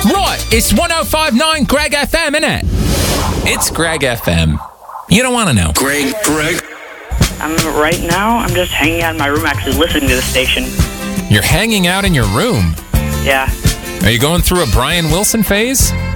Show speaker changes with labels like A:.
A: Right, it's 105.9 Greg FM, innit? It's Greg FM. You don't want to know.
B: Greg.
C: Right now, I'm just hanging out in my room actually listening to the station.
A: You're hanging out in your room.
C: Yeah.
A: Are you going through a Brian Wilson phase?